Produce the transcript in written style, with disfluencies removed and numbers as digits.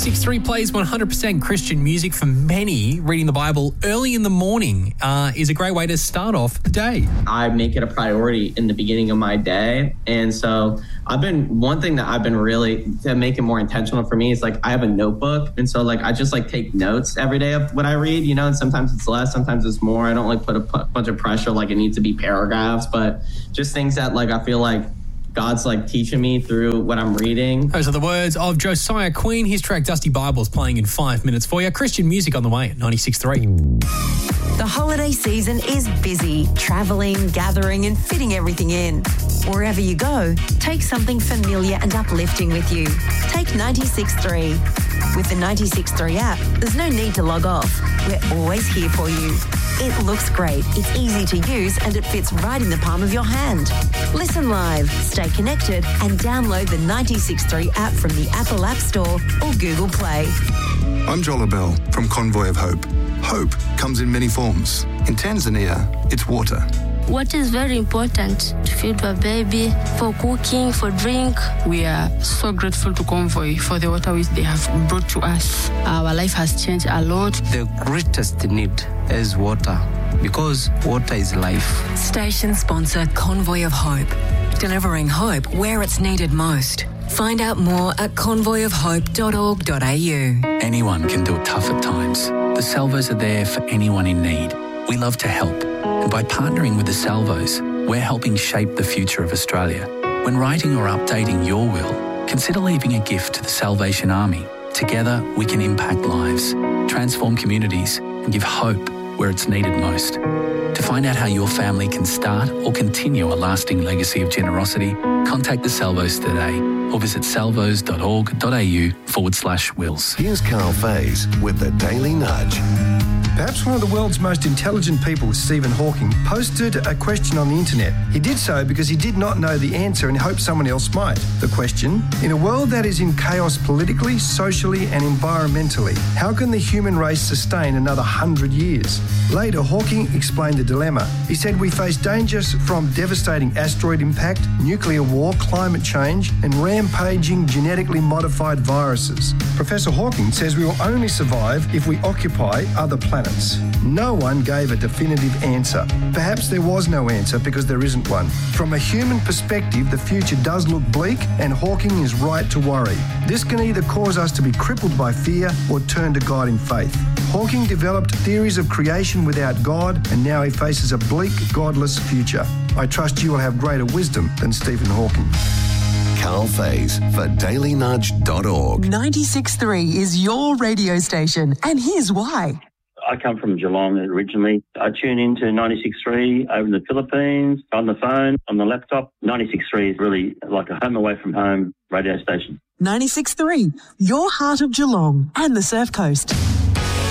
96.3 plays 100% Christian music. For many, reading the Bible early in the morning is a great way to start off the day. I make it a priority in the beginning of my day. And so one thing that I've been really to make it more intentional for me is like I have a notebook. And so like I just like take notes every day of what I read, you know, and sometimes it's less, sometimes it's more. I don't like put a bunch of pressure like it needs to be paragraphs, but just things that like I feel like God's like teaching me through what I'm reading. Those are the words of Josiah Queen. His track Dusty Bible is playing in 5 minutes for you. Christian music on the way at 96.3. The holiday season is busy, travelling, gathering and fitting everything in. Wherever you go, take something familiar and uplifting with you. Take 96.3. With the 96.3 app, there's no need to log off. We're always here for you. It looks great, it's easy to use and it fits right in the palm of your hand. Listen live, stay connected and download the 96.3 app from the Apple App Store or Google Play. I'm Joel Bell from Convoy of Hope. Hope comes in many forms. In Tanzania, it's water. Water is very important to feed the baby, for cooking, for drink. We are so grateful to Convoy for the water which they have brought to us. Our life has changed a lot. The greatest need is water because water is life. Station sponsor Convoy of Hope, delivering hope where it's needed most. Find out more at convoyofhope.org.au. Anyone can do it tough at times. The Salvos are there for anyone in need. We love to help. And by partnering with the Salvos, we're helping shape the future of Australia. When writing or updating your will, consider leaving a gift to the Salvation Army. Together, we can impact lives, transform communities, and give hope where it's needed most. To find out how your family can start or continue a lasting legacy of generosity, contact the Salvos today or visit salvos.org.au/wills. Here's Carl Faze with the Daily Nudge. Perhaps one of the world's most intelligent people, Stephen Hawking, posted a question on the internet. He did so because he did not know the answer and hoped someone else might. The question: in a world that is in chaos politically, socially and environmentally, how can the human race sustain another 100 years? Later, Hawking explained the dilemma. He said we face dangers from devastating asteroid impact, nuclear war, climate change and rampaging genetically modified viruses. Professor Hawking says we will only survive if we occupy other planets. No one gave a definitive answer. Perhaps there was no answer because there isn't one. From a human perspective, the future does look bleak and Hawking is right to worry. This can either cause us to be crippled by fear or turn to God in faith. Hawking developed theories of creation without God and now he faces a bleak, godless future. I trust you will have greater wisdom than Stephen Hawking. Carl Faze for dailynudge.org. 96.3 is your radio station and here's why. I come from Geelong originally. I tune into 96.3 over in the Philippines, on the phone, on the laptop. 96.3 is really like a home away from home radio station. 96.3, your heart of Geelong and the Surf Coast.